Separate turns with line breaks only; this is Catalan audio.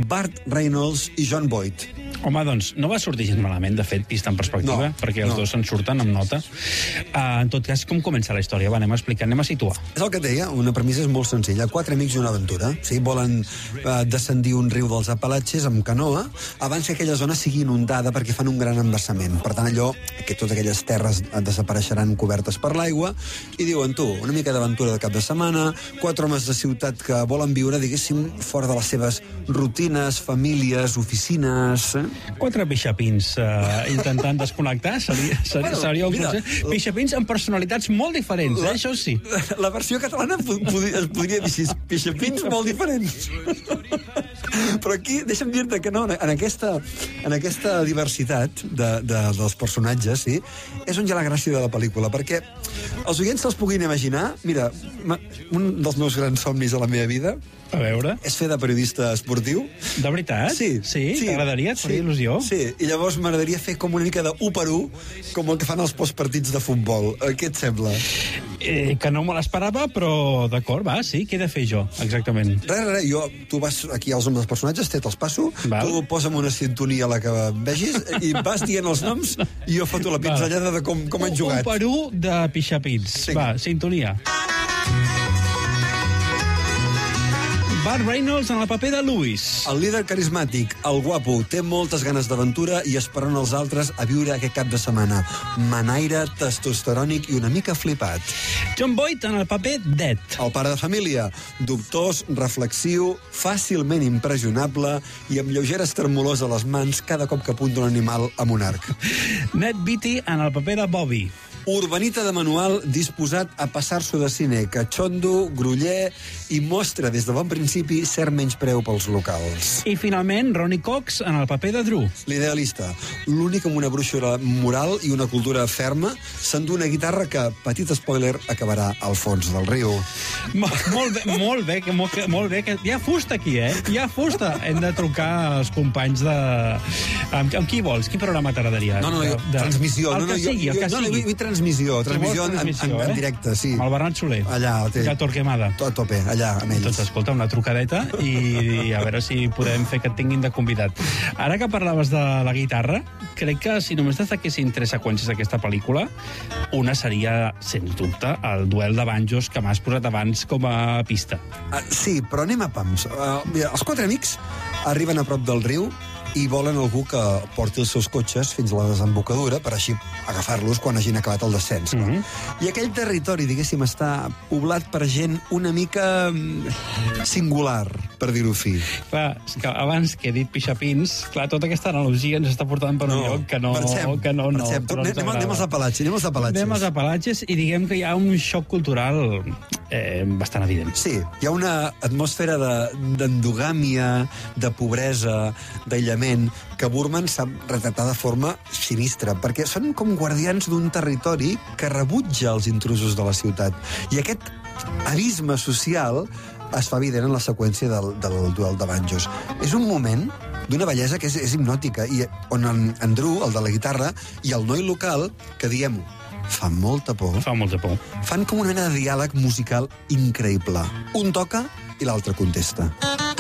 Burt Reynolds i Jon Voight.
Home, doncs, no va sortir gens malament, de fet, vist en perspectiva, perquè els dos se'n surten amb nota. En tot cas, com comença la història? Va, anem a explicar, anem a situar.
És el que et deia, una premissa és molt senzilla. 4 amics i una aventura. Sí? Volen descendir un riu dels Apalatxes amb canoa abans que aquella zona sigui inundada perquè fan un gran embassament. Per tant, allò, que totes aquelles terres desapareixeran cobertes per l'aigua, i diuen, tu, una mica d'aventura de cap de setmana, 4 homes de ciutat que volen viure, diguéssim, fora de les seves rutines, famílies, oficines...
4 pixapins intentant desconnectar seria un concepte. Pixapins amb personalitats molt diferents, això sí.
La versió catalana es podria dir així, pixapins molt diferents. Però aquí, deixa'm dir-te que no, en aquesta diversitat dels personatges, sí, és on hi ha la gràcia de la pel·lícula, perquè els oients se'ls puguin imaginar. Mira, un dels meus grans somnis a la meva vida,
a veure,
és fer de periodista esportiu.
De veritat?
Sí.
T'agradaria? Et faria il·lusió?
Sí, i llavors m'agradaria fer com una mica de 1 per 1, com el que fan els postpartits de futbol. Què et sembla?
Que no me l'esperava, però d'acord, va, sí, què he de fer jo, exactament?
Res, tu vas aquí als noms dels personatges, te'ls passo, tu posa'm una sintonia a la que vegis, i vas dient els noms, i jo foto la pinzellada de com han jugat.
1 per 1 de pixapins. Sí. Va, sintonia. Burt Reynolds en el paper de Lewis.
El líder carismàtic, el guapo, té moltes ganes d'aventura i esperant els altres a viure aquest cap de setmana. Manaire, testosterònic i una mica flipat.
Jon Voight en el paper d'Ed.
El pare de família, dubtós, reflexiu, fàcilment impressionable i amb lleugeres tremolors a les mans cada cop que apunta un animal amb un arc.
Ned Beatty en el paper de Bobby.
Urbanita de manual disposat a passar-s'ho de cine, catxondo, groller i mostra des de bon principi cert menyspreu pels locals.
I finalment Ronny Cox en el paper de Drew.
L'idealista, l'únic amb una brúixola moral i una cultura ferma, s'endú una guitarra que, petit spoiler, acabarà al fons del riu.
Molt bé, que hi ha fusta aquí, Hi ha fusta. Hem de trucar als companys de... Amb qui vols? Quin programa t'agradaria?
Transmissió.
El que sigui.
Transmissió en directe, sí.
Amb el Bernat Soler.
Allà,
de Torquemada.
A tope, allà, amb ells.
Doncs escolta, una trucadeta i a veure si podem fer que et tinguin de convidat. Ara que parlaves de la guitarra, crec que si només destaquessin 3 seqüències d'aquesta pel·lícula, una seria, sens dubte, el duel de banjos que m'has posat abans com a pista.
Sí, però anem a pams. Mira, els 4 amics arriben a prop del riu i volen algú que porti els seus cotxes fins a la desembocadura per així agafar-los quan hagin acabat el descens. I aquell territori, diguéssim, està poblat per gent una mica singular, per dir-ho fi.
Clar, és que abans que he dit pixapins, clar, tota aquesta analogia ens està portant per un lloc que no...
Anem als Apalatxes.
Anem als Apalatxes i diguem que hi ha un xoc cultural bastant evident.
Sí, hi ha una atmosfera d'endogàmia, de pobresa, d'aïllament, que Burman sap retratar de forma sinistra, perquè són com guardians d'un territori que rebutja els intrusos de la ciutat. I aquest abisme social es fa evident en la seqüència del duel de banjos. És un moment d'una bellesa que és hipnòtica, i on en Drew, el de la guitarra, i el noi local, que diem-ho, fa molta por. Fan com una mena de diàleg musical increïble. Un toca i l'altre contesta.